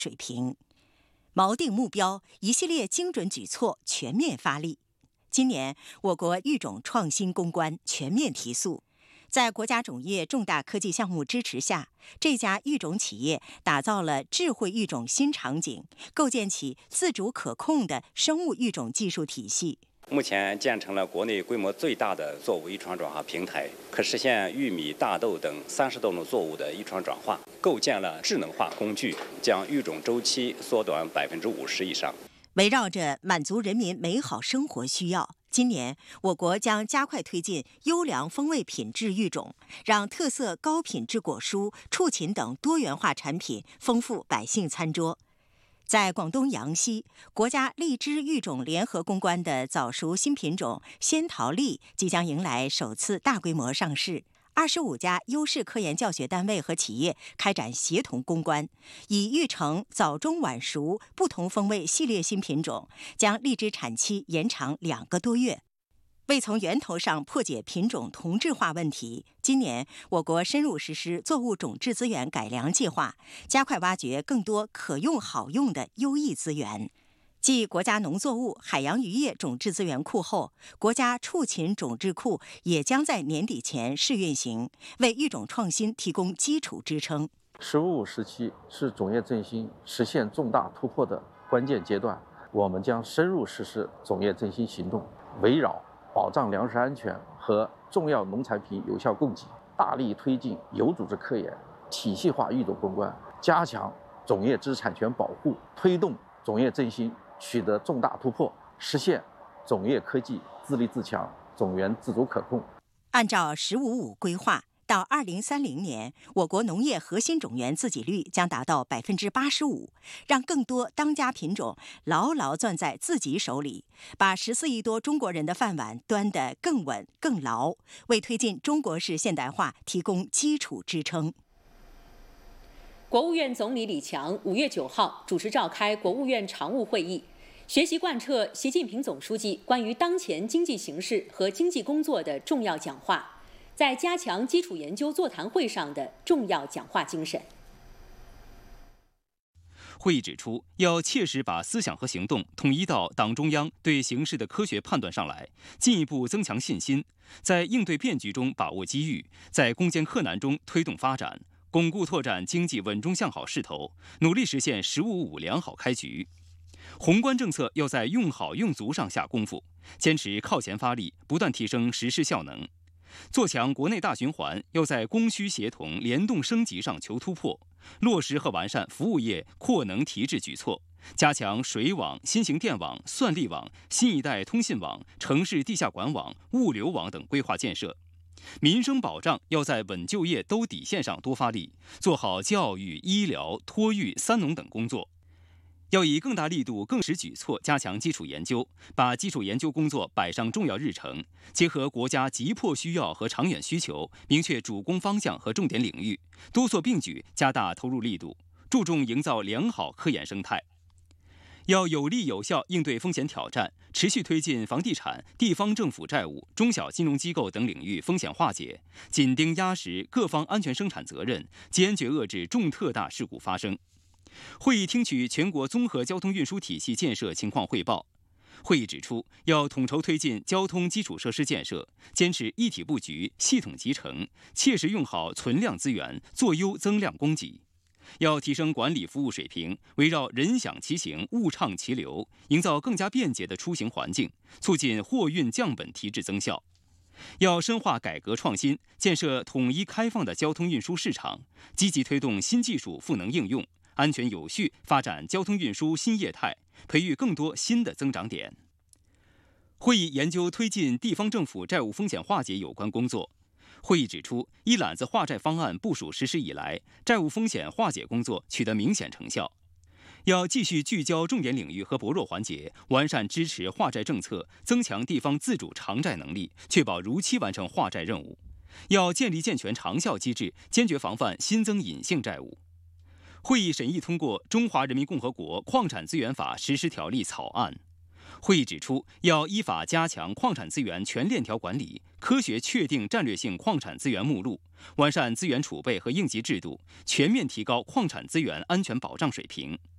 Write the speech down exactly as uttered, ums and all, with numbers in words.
水平。锚定目标，一系列精准举措全面发力。今年，我国育种创新攻关全面提速。在国家种业重大科技项目支持下，这家育种企业打造了智慧育种新场景，构建起自主可控的生物育种技术体系。 目前建成了国内规模最大的作物遗传转化平台，可实现玉米、大豆等三十多种作物的遗传转化，构建了智能化工具，将育种周期缩短百分之五十以上。 围绕着满足人民美好生活需要，今年我国将加快推进优良风味品质育种，让特色高品质果蔬、畜禽等多元化产品丰富百姓餐桌。在广东阳西，国家荔枝育种联合攻关的早熟新品种仙桃荔即将迎来首次大规模上市。二十五家优势科研教学单位和企业开展协同攻关，以育成早中晚熟不同风味系列新品种，将荔枝产期延长两个多月。为从源头上破解品种同质化问题，今年我国深入实施作物种质资源改良计划，加快挖掘更多可用好用的优异资源。继国家农作物、海洋渔业种质资源库后，国家畜禽种质库也将在年底前试运行，为育种创新提供基础支撑。 十五五时期是种业振兴实现重大突破的关键阶段，我们将深入实施种业振兴行动，围绕保障粮食安全和重要农产品有效供给，大力推进有组织科研、体系化育种攻关，加强种业知识产权保护，推动种业振兴取得重大突破，实现种业科技自立自强、种源自主可控。 按照“十五五”规划，到二零三零年，我国农业核心种源自给率将达到百分之八十五，让更多当家品种牢牢攥在自己手里，把十四亿多中国人的饭碗端得更稳更牢，为推进中国式现代化提供基础支撑。 国务院总理李强五月九号主持召开国务院常务会议，学习贯彻习近平总书记关于当前经济形势和经济工作的重要讲话，在加强基础研究座谈会上的重要讲话精神。 会议指出，要切实把思想和行动统一到党中央对形势的科学判断上来，进一步增强信心，在应对变局中把握机遇，在攻坚克难中推动发展，巩固拓展经济稳中向好势头，努力实现“十五五”良好开局。宏观政策要在用好用足上下功夫，坚持靠前发力，不断提升实施效能。做强国内大循环，要在供需协同、联动升级上求突破，落实和完善服务业扩能提质举措，加强水网、新型电网、算力网、新一代通信网、城市地下管网、物流网等规划建设。民生保障要在稳就业、兜底线上多发力，做好教育、医疗、托育、三农等工作。要以更大力度、更实举措加强基础研究，把基础研究工作摆上重要日程，结合国家急迫需要和长远需求，明确主攻方向和重点领域，多措并举，加大投入力度，注重营造良好科研生态。要有力有效应对风险挑战，持续推进房地产、地方政府债务、中小金融机构等领域风险化解，紧盯压实各方安全生产责任，坚决遏制重特大事故发生。会议听取全国综合交通运输体系建设情况汇报。会议指出，要统筹推进交通基础设施建设，坚持一体布局、系统集成，切实用好存量资源，做优增量供给。要提升管理服务水平，围绕人享其行、物畅其流，营造更加便捷的出行环境，促进货运降本提质增效。要深化改革创新，建设统一开放的交通运输市场，积极推动新技术赋能应用，安全有序发展交通运输新业态，培育更多新的增长点。会议研究推进地方政府债务风险化解有关工作。会议指出，一揽子化债方案部署实施以来，债务风险化解工作取得明显成效。要继续聚焦重点领域和薄弱环节，完善支持化债政策，增强地方自主偿债能力，确保如期完成化债任务。要建立健全长效机制，坚决防范新增隐性债务。会议审议通过《中华人民共和国矿产资源法实施条例》草案。会议指出，要依法加强矿产资源全链条管理，科学确定战略性矿产资源目录，完善资源储备和应急制度，全面提高矿产资源安全保障水平。